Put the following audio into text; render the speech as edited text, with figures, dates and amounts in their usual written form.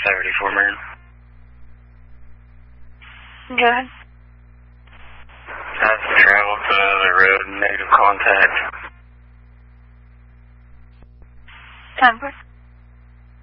584 Marin. Go ahead. Has traveled to the road, negative contact. Time, please.